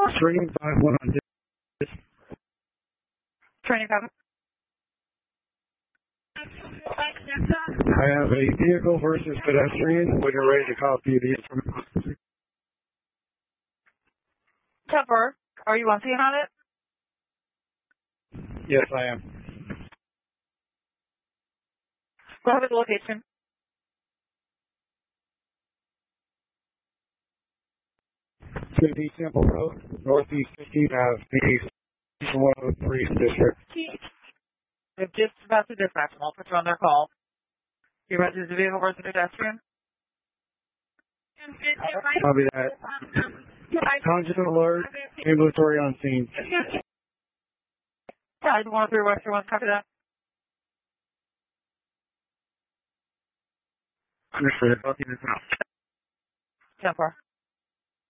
Training 5-1 on this. Training 5. I have a vehicle versus pedestrian when you're ready to copy the information. Temper, are you on scene on it? Yes, I am. Go ahead with the location. City Temple Road, Northeast 15th Ave, the 103 District. They're just about to dispatch them. I'll put you on their call. You ready to the vehicle versus pedestrian? Copy that. Contact alert, ambulatory on scene. Yeah, 103 Western 1, copy that. Understood. Both units out. Temper.